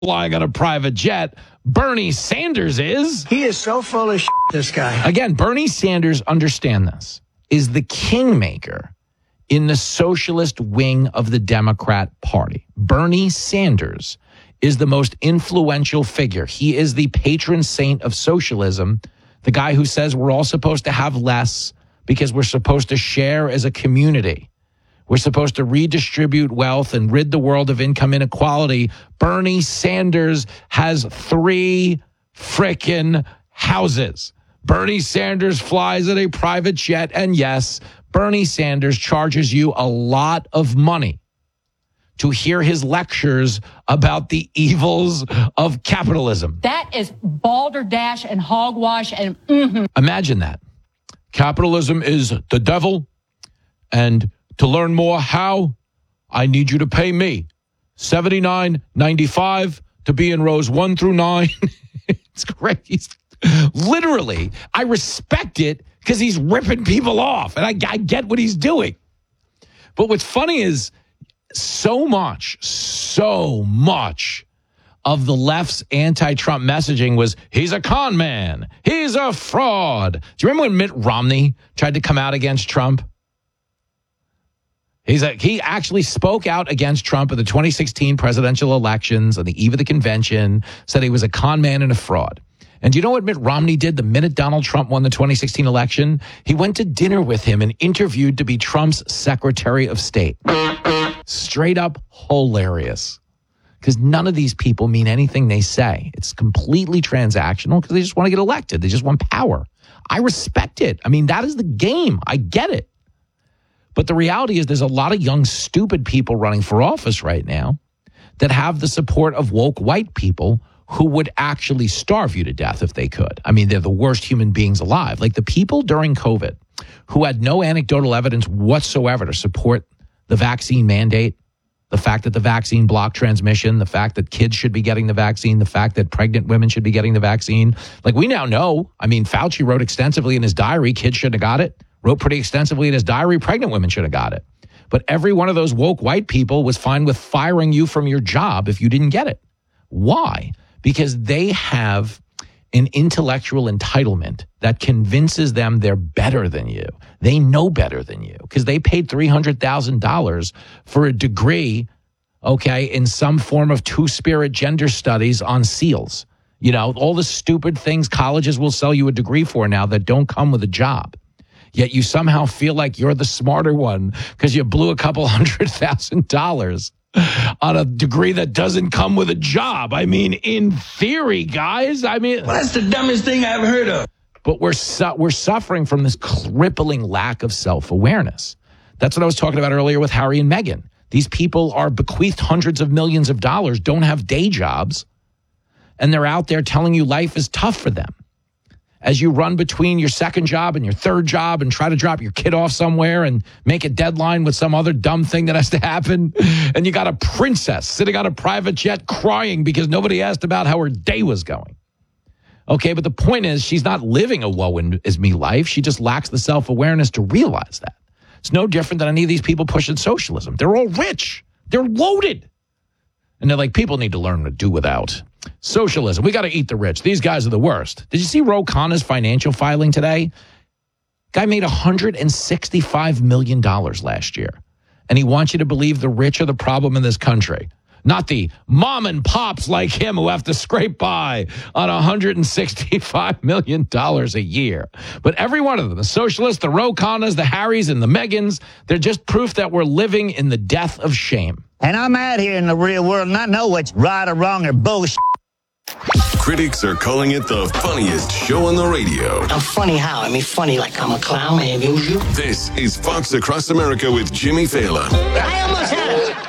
flying on a private jet. Bernie Sanders is. He is so full of shit, this guy. Again, Bernie Sanders, understand this, is the kingmaker in the socialist wing of the Democrat Party. Bernie Sanders is the most influential figure. He is the patron saint of socialism, the guy who says we're all supposed to have less because we're supposed to share as a community. We're supposed to redistribute wealth and rid the world of income inequality. Bernie Sanders has 3 frickin' houses. Bernie Sanders flies in a private jet. And yes, Bernie Sanders charges you a lot of money to hear his lectures about the evils of capitalism. That is balderdash and hogwash and Imagine that. Capitalism is the devil, and to learn more how, I need you to pay me $79.95 to be in rows 1 through 9. It's great. Literally, I respect it because he's ripping people off, and I get what he's doing. But what's funny is so much of the left's anti-Trump messaging was, he's a con man, he's a fraud. Do you remember when Mitt Romney tried to come out against Trump? He actually spoke out against Trump in the 2016 presidential elections on the eve of the convention, said he was a con man and a fraud. And do you know what Mitt Romney did the minute Donald Trump won the 2016 election? He went to dinner with him and interviewed to be Trump's Secretary of State. Straight up hilarious. Because none of these people mean anything they say. It's completely transactional because they just want to get elected. They just want power. I respect it. I mean, that is the game. I get it. But the reality is there's a lot of young, stupid people running for office right now that have the support of woke white people who would actually starve you to death if they could. I mean, they're the worst human beings alive. Like the people during COVID who had no anecdotal evidence whatsoever to support the vaccine mandate, the fact that the vaccine blocked transmission, the fact that kids should be getting the vaccine, the fact that pregnant women should be getting the vaccine. Like we now know, I mean, Fauci wrote extensively in his diary, kids shouldn't have got it. Wrote pretty extensively in his diary, pregnant women should have got it. But every one of those woke white people was fine with firing you from your job if you didn't get it. Why? Because they have an intellectual entitlement that convinces them they're better than you. They know better than you because they paid $300,000 for a degree, okay, in some form of two-spirit gender studies on SEALs. You know, all the stupid things colleges will sell you a degree for now that don't come with a job. Yet you somehow feel like you're the smarter one because you blew a couple $100,000 on a degree that doesn't come with a job. I mean, in theory, guys, I mean... Well, that's the dumbest thing I've heard of. But we're suffering from this crippling lack of self-awareness. That's what I was talking about earlier with Harry and Meghan. These people are bequeathed hundreds of millions of dollars, don't have day jobs, and they're out there telling you life is tough for them. As you run between your second job and your third job and try to drop your kid off somewhere and make a deadline with some other dumb thing that has to happen. And you got a princess sitting on a private jet crying because nobody asked about how her day was going. Okay, but the point is she's not living a woe-is-me life. She just lacks the self-awareness to realize that. It's no different than any of these people pushing socialism. They're all rich. They're loaded. And they're like, people need to learn to do without. Socialism. We got to eat the rich. These guys are the worst. Did you see Ro Khanna's financial filing today? Guy made $165 million last year. And he wants you to believe the rich are the problem in this country. Not the mom and pops like him who have to scrape by on $165 million a year. But every one of them, the socialists, the Ro Khannas, the Harrys, and the Megans, they're just proof that we're living in the death of shame. And I'm out here in the real world and I know what's right or wrong or bullshit. Critics are calling it the funniest show on the radio. I'm funny how? I mean, funny like I'm a clown and amuse you. This is Fox Across America with Jimmy Fallon. I almost had it.